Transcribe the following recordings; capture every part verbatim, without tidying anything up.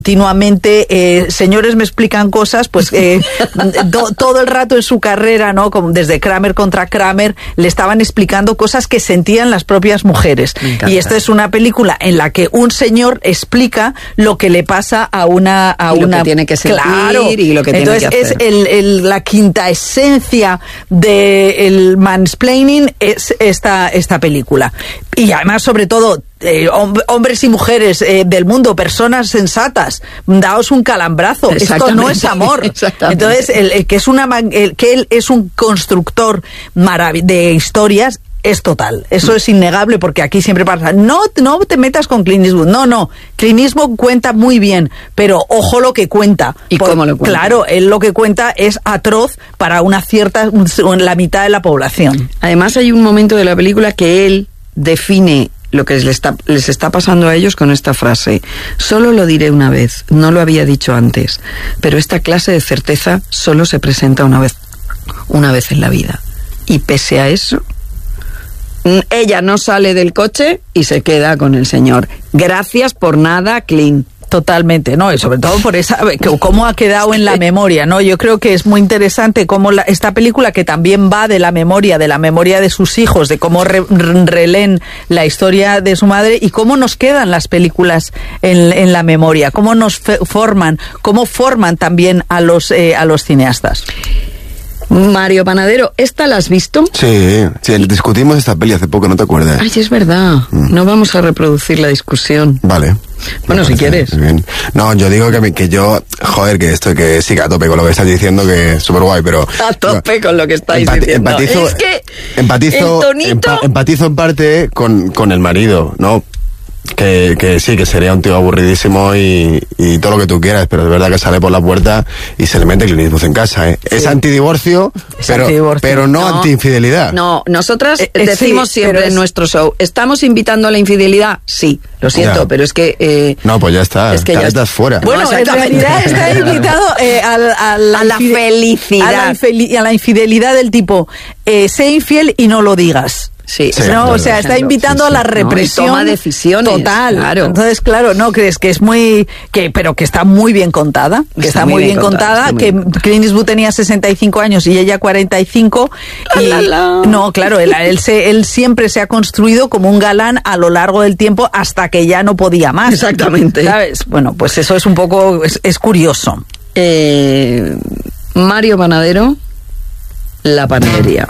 continuamente, eh, señores me explican cosas, pues eh, do, todo el rato en su carrera, ¿no? Como desde Kramer contra Kramer, le estaban explicando cosas que sentían las propias mujeres. Y esta es una película en la que un señor explica lo que le pasa a una... A y lo una que tiene que sentir, claro. y lo que Entonces, tiene que hacer. es el, el, la quinta esencia del mansplaining es esta, esta película. Y además, sobre todo, Eh, hombres y mujeres eh, del mundo, personas sensatas, daos un calambrazo. Esto no es amor. Entonces, el, el que es una el, que él es un constructor marav- de historias es total. Eso es innegable, porque aquí siempre pasa. No, no te metas con Clint Eastwood. No, no. Clint Eastwood cuenta muy bien, pero ojo lo que cuenta. ¿Y Por, cómo lo cuenta? Claro, él lo que cuenta es atroz para una cierta, la mitad de la población. Además, hay un momento de la película que él define lo que les está, les está pasando a ellos con esta frase: solo lo diré una vez, no lo había dicho antes, pero esta clase de certeza solo se presenta una vez, una vez en la vida. Y pese a eso, ella no sale del coche y se queda con el señor. Gracias por nada, Clint. Totalmente, ¿no? Y sobre todo por esa, cómo ha quedado en la memoria, ¿no? Yo creo que es muy interesante cómo la, esta película, que también va de la memoria, de la memoria de sus hijos, de cómo re, releen la historia de su madre, y cómo nos quedan las películas en, en la memoria, cómo nos fe, forman, cómo forman también a los, eh, a los cineastas. Mario Panadero, ¿esta la has visto? Sí, sí, discutimos esta peli hace poco, ¿no te acuerdas? Ay, es verdad. Mm. No vamos a reproducir la discusión. Vale. Bueno, si quieres. Bien. No, yo digo que, que yo, joder, que esto, que sí, que a tope con lo que estás diciendo, que es súper guay, pero... A tope no, con lo que estáis empati diciendo. Empatizo, es que empatizo, el tonito... empa empatizo en parte con, con el marido, ¿no? Que, que sí, que sería un tío aburridísimo y, y todo lo que tú quieras, pero es verdad que sale por la puerta y se le mete Clint Eastwood en casa, ¿eh? Sí. Es antidivorcio, es pero, antidivorcio. pero no, no antiinfidelidad. No, nosotras eh, decimos sí, siempre es... en nuestro show, ¿estamos invitando a la infidelidad? Sí, lo siento, ya. pero es que... Eh, no, pues ya está, es que ya estás fuera. Bueno, no, en realidad está invitado eh, a, a, la, a la felicidad. A la, infeli a la infidelidad del tipo, eh, sé infiel y no lo digas. Sí, sí, no, claro, o sea, está invitando sí, sí. a la represión. No, toma decisiones. Total. Claro. Entonces, claro, no crees que es muy, que, pero que está muy bien contada, que está, está muy bien, bien contada, contada que bien. Clint Eastwood tenía sesenta y cinco años y ella cuarenta y cinco. Y, la, la. no, claro, él, él, se, él siempre se ha construido como un galán a lo largo del tiempo hasta que ya no podía más. Exactamente. ¿Sabes? Bueno, pues eso es un poco, es, es curioso. Eh, Mario Panadero, La Panadería.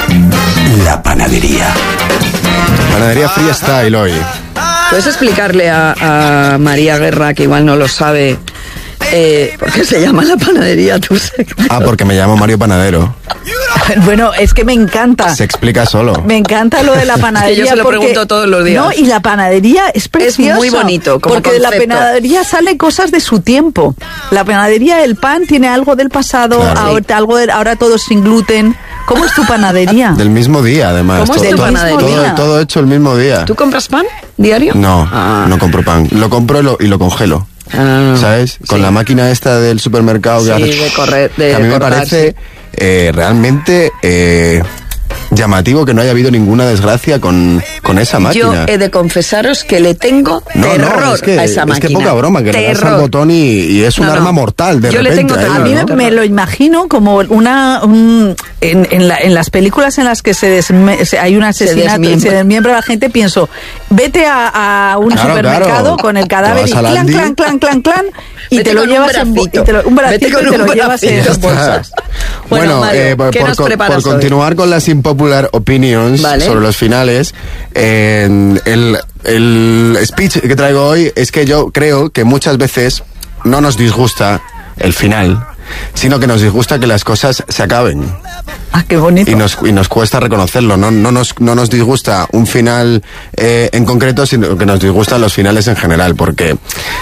La Panadería. Panadería Freestyle hoy. ¿Puedes explicarle a, a María Guerra, que igual no lo sabe, eh, por qué se llama La Panadería tu secreto? Ah, porque me llamo Mario Panadero. Bueno, es que me encanta. Se explica solo. Me encanta lo de la panadería. Es que yo se lo porque, pregunto todos los días. No, y la panadería es preciosa. Es muy bonito, como porque concepto. de la panadería salen cosas de su tiempo. La panadería, el pan tiene algo del pasado, claro. ahora, algo de, ahora todo sin gluten. ¿Cómo es tu panadería? Del mismo día, además. ¿Cómo es tu todo, panadería? Todo, todo hecho el mismo día. ¿Tú compras pan diario? No, ah. no compro pan. Lo compro y lo, y lo congelo. Ah, ¿sabes? Con sí. la máquina esta del supermercado. Sí, que hace, de correr, de que a mí cortar, me parece sí. eh, realmente eh, llamativo que no haya habido ninguna desgracia con, con esa máquina. Yo he de confesaros que le tengo no, terror no, es que, a esa es máquina. Que poca broma, que terror. Le das al botón y, y es un no, arma no. mortal de Yo repente. Le tengo terror, a mí ¿no? me lo imagino como una... Un, en, en, la, en las películas en las que se, desme, se hay un asesinato y se desmiembra a la gente, pienso, vete a, a un claro, supermercado claro. con el cadáver y clan, clan, clan, clan, clan, y vete te lo llevas un en y te lo, un bracito y te lo llevas en bolsas. Bueno, bueno Mario, eh, por, ¿qué nos por, por continuar con las impopular opinions vale. sobre los finales, eh, el, el speech que traigo hoy es que yo creo que muchas veces no nos disgusta el final, sino que nos disgusta que las cosas se acaben. Ah, qué bonito. Y nos, y nos cuesta reconocerlo. No, no, nos, no nos disgusta un final eh, en concreto, sino que nos disgustan los finales en general, porque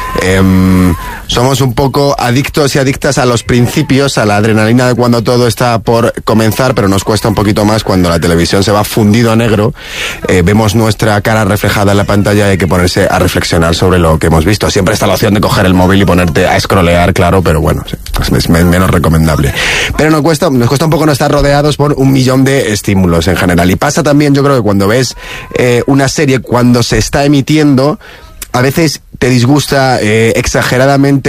eh, somos un poco adictos y adictas a los principios, a la adrenalina de cuando todo está por comenzar, pero nos cuesta un poquito más cuando la televisión se va fundido a negro, eh, vemos nuestra cara reflejada en la pantalla y hay que ponerse a reflexionar sobre lo que hemos visto. Siempre está la opción de coger el móvil y ponerte a scrollear, claro, pero bueno, es menos recomendable. Pero nos cuesta, nos cuesta un poco no estar rodeados por un millón de estímulos en general. Y pasa también, yo creo que cuando ves eh, una serie, cuando se está emitiendo, a veces te disgusta eh, exageradamente